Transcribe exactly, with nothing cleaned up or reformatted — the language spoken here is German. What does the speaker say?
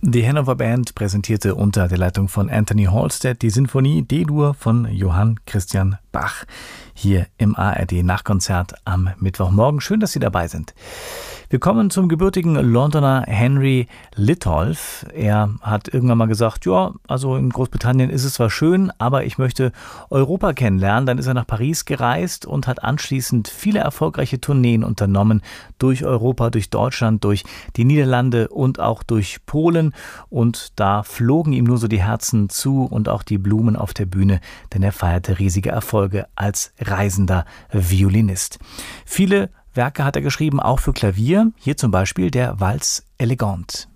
Die Hannover Band präsentierte unter der Leitung von Anthony Halstead die Sinfonie D-Dur von Johann Christian Bach hier im A R D-Nachkonzert am Mittwochmorgen. Schön, dass Sie dabei sind. Wir kommen zum gebürtigen Londoner Henry Litolff. Er hat irgendwann mal gesagt, ja, also in Großbritannien ist es zwar schön, aber ich möchte Europa kennenlernen. Dann ist er nach Paris gereist und hat anschließend viele erfolgreiche Tourneen unternommen durch Europa, durch Deutschland, durch die Niederlande und auch durch Polen. Und da flogen ihm nur so die Herzen zu und auch die Blumen auf der Bühne, denn er feierte riesige Erfolge als reisender Violinist. Viele Werke hat er geschrieben, auch für Klavier. Hier zum Beispiel der Valse Elegante.